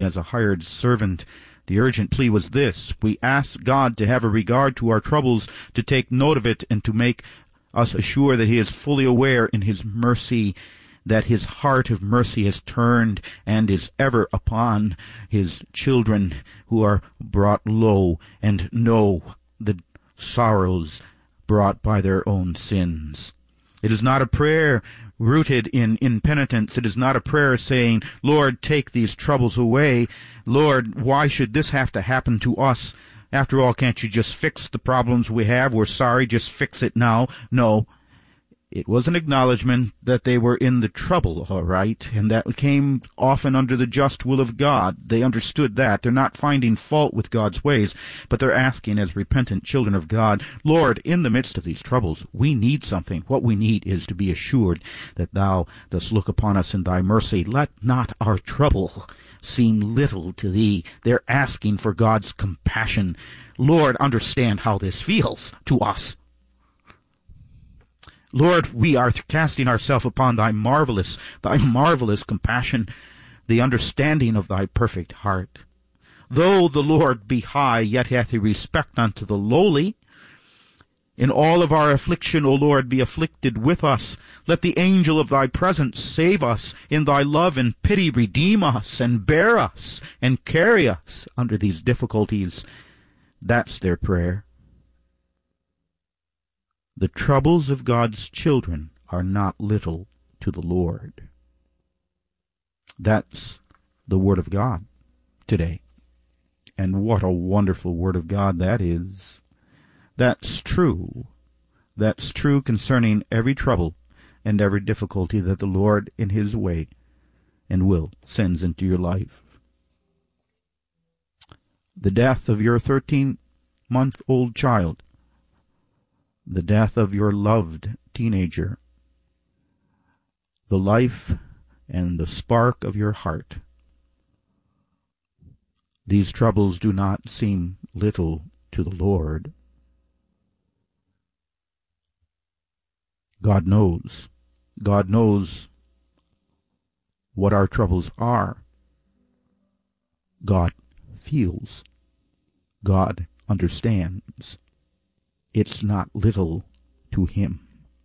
as a hired servant. The urgent plea was this: we ask God to have a regard to our troubles, to take note of it, and to make us assure that he is fully aware in his mercy, that his heart of mercy has turned and is ever upon his children who are brought low and know the sorrows brought by their own sins. It is not a prayer rooted in impenitence. It is not a prayer saying, Lord, take these troubles away. Lord, why should this have to happen to us? After all, can't you just fix the problems we have? We're sorry, just fix it now. No. It was an acknowledgement that they were in the trouble, all right, and that came often under the just will of God. They understood that. They're not finding fault with God's ways, but they're asking as repentant children of God, Lord, in the midst of these troubles, we need something. What we need is to be assured that thou dost look upon us in thy mercy. Let not our trouble seem little to thee. They're asking for God's compassion. Lord, understand how this feels to us. Lord, we are casting ourselves upon thy marvelous compassion, the understanding of thy perfect heart. Though the Lord be high, yet hath he respect unto the lowly. In all of our affliction, O Lord, be afflicted with us. Let the angel of thy presence save us. In thy love and pity redeem us, and bear us, and carry us under these difficulties. That's their prayer. The troubles of God's children are not little to the Lord. That's the Word of God today. And what a wonderful Word of God that is. That's true. That's true concerning every trouble and every difficulty that the Lord in his way and will sends into your life. The death of your 13-month-old child, the death of your loved teenager, the life and the spark of your heart. These troubles do not seem little to the Lord. God knows. God knows what our troubles are. God feels. God understands. It's not little to him.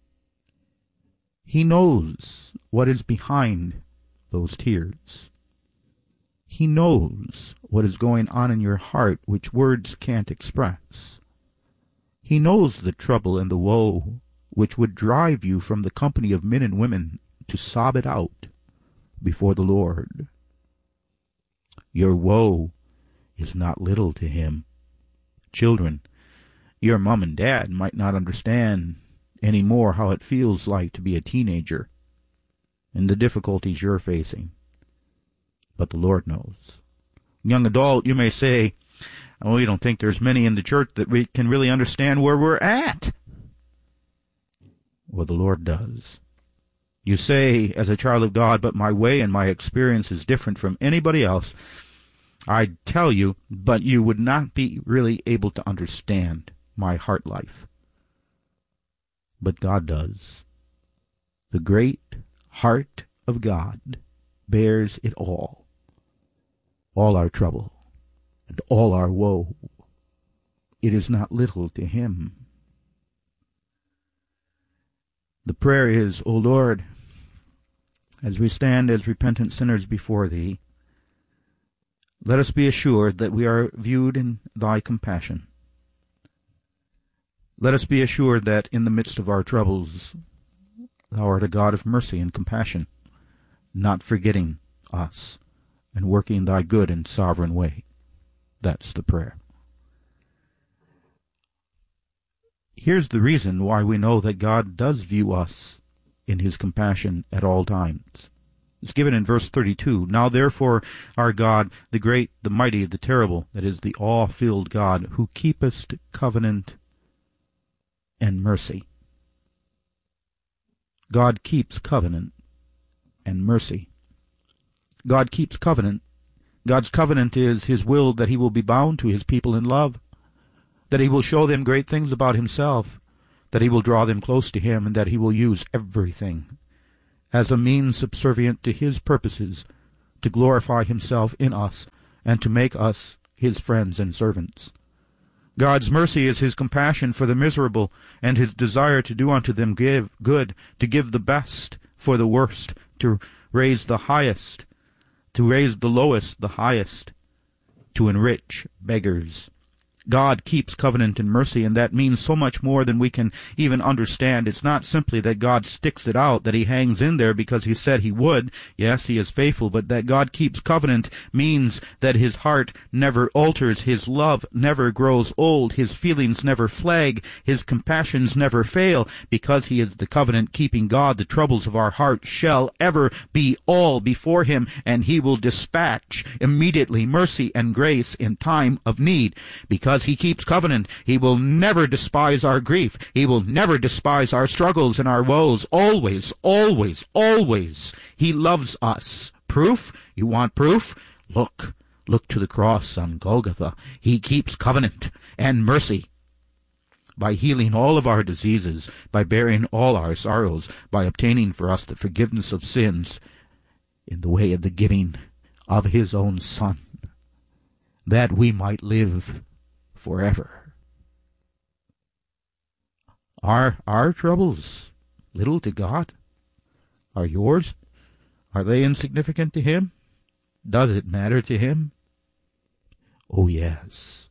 He knows what is behind those tears. He knows what is going on in your heart which words can't express. He knows the trouble and the woe which would drive you from the company of men and women to sob it out before the Lord. Your woe is not little to him. Children, your mom and dad might not understand any more how it feels like to be a teenager and the difficulties you're facing. But the Lord knows. Young adult, you may say, oh, you don't think there's many in the church that we can really understand where we're at. Well, the Lord does. You say, as a child of God, but my way and my experience is different from anybody else. I'd tell you, but you would not be really able to understand my heart life. But God does. The great heart of God bears it all our trouble and all our woe. It is not little to him. The prayer is, O Lord, as we stand as repentant sinners before thee, let us be assured that we are viewed in thy compassion. Let us be assured that in the midst of our troubles, thou art a God of mercy and compassion, not forgetting us and working thy good and sovereign way. That's the prayer. Here's the reason why we know that God does view us in his compassion at all times. It's given in verse 32. Now therefore, our God, the great, the mighty, the terrible, that is the awe-filled God, who keepest covenant and mercy. God keeps covenant and mercy. God keeps covenant. God's covenant is his will that he will be bound to his people in love, that he will show them great things about himself, that he will draw them close to him, and that he will use everything as a means subservient to his purposes to glorify himself in us and to make us his friends and servants. God's mercy is his compassion for the miserable and his desire to do unto them good, to give the best for the worst, to raise the highest, to raise the lowest the highest, to enrich beggars. God keeps covenant and mercy, and that means so much more than we can even understand. It's not simply that God sticks it out, that he hangs in there because he said he would. Yes, he is faithful, but that God keeps covenant means that his heart never alters, his love never grows old, his feelings never flag, his compassions never fail. Because he is the covenant-keeping God, the troubles of our heart shall ever be all before him, and he will dispatch immediately mercy and grace in time of need. Because he keeps covenant, he will never despise our grief. He will never despise our struggles and our woes. Always, always, always. He loves us. Proof? You want proof? Look to the cross on Golgotha. He keeps covenant and mercy by healing all of our diseases, by bearing all our sorrows, by obtaining for us the forgiveness of sins in the way of the giving of his own Son, that we might live forever. Are our troubles little to God? Are yours? Are they insignificant to him? Does it matter to him? Oh, yes.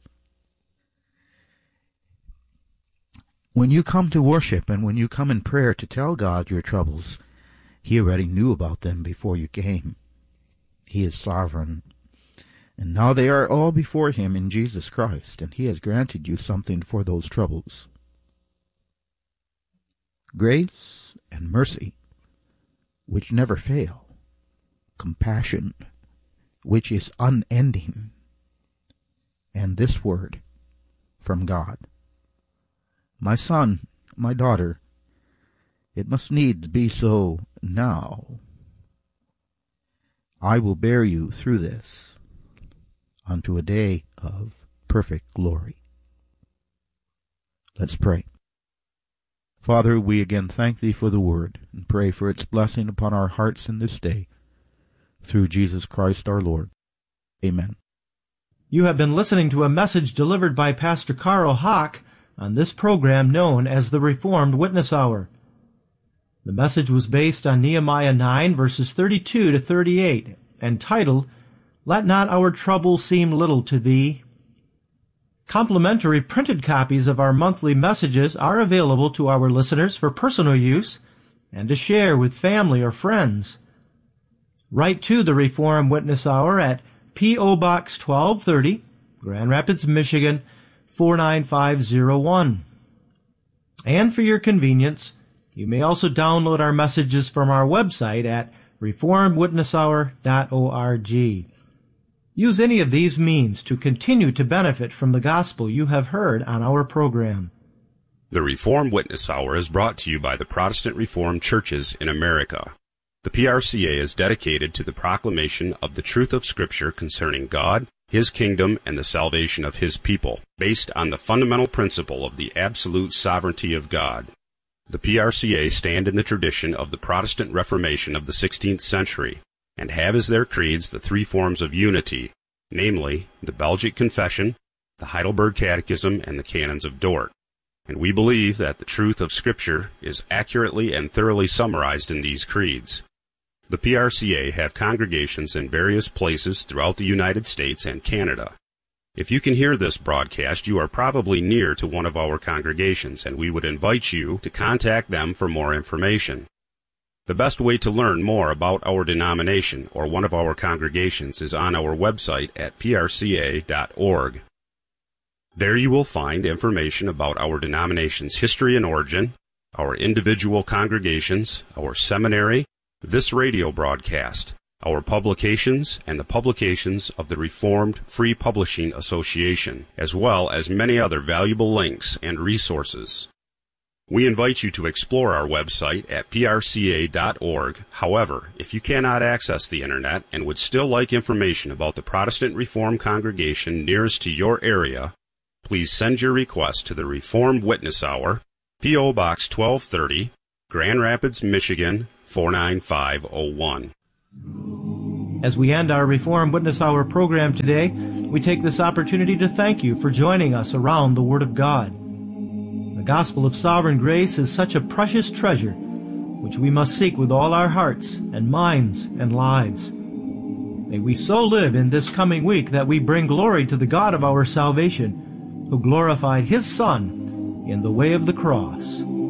When you come to worship and when you come in prayer to tell God your troubles, he already knew about them before you came. He is sovereign. And now they are all before him in Jesus Christ, and he has granted you something for those troubles. Grace and mercy, which never fail. Compassion, which is unending. And this word from God. My son, my daughter, it must needs be so now. I will bear you through this unto a day of perfect glory. Let's pray. Father, we again thank thee for the word and pray for its blessing upon our hearts in this day, through Jesus Christ our Lord. Amen. You have been listening to a message delivered by Pastor Carl Hawk on this program known as the Reformed Witness Hour. The message was based on Nehemiah 9, verses 32 to 38, and titled, Let Not Our Trouble Seem Little to Thee. Complimentary printed copies of our monthly messages are available to our listeners for personal use and to share with family or friends. Write to the Reformed Witness Hour at P.O. Box 1230, Grand Rapids, Michigan, 49501. And for your convenience, you may also download our messages from our website at reformedwitnesshour.org. Use any of these means to continue to benefit from the gospel you have heard on our program. The Reformed Witness Hour is brought to you by the Protestant Reformed Churches in America. The PRCA is dedicated to the proclamation of the truth of Scripture concerning God, His kingdom, and the salvation of His people, based on the fundamental principle of the absolute sovereignty of God. The PRCA stand in the tradition of the Protestant Reformation of the 16th century, and have as their creeds the three forms of unity, namely, the Belgic Confession, the Heidelberg Catechism, and the Canons of Dort. And we believe that the truth of Scripture is accurately and thoroughly summarized in these creeds. The PRCA have congregations in various places throughout the United States and Canada. If you can hear this broadcast, you are probably near to one of our congregations, and we would invite you to contact them for more information. The best way to learn more about our denomination or one of our congregations is on our website at prca.org. There you will find information about our denomination's history and origin, our individual congregations, our seminary, this radio broadcast, our publications, and the publications of the Reformed Free Publishing Association, as well as many other valuable links and resources. We invite you to explore our website at prca.org. However, if you cannot access the Internet and would still like information about the Protestant Reformed congregation nearest to your area, please send your request to the Reformed Witness Hour, P.O. Box 1230, Grand Rapids, Michigan, 49501. As we end our Reformed Witness Hour program today, we take this opportunity to thank you for joining us around the Word of God. The gospel of sovereign grace is such a precious treasure, which we must seek with all our hearts and minds and lives. May we so live in this coming week that we bring glory to the God of our salvation, who glorified His Son in the way of the cross.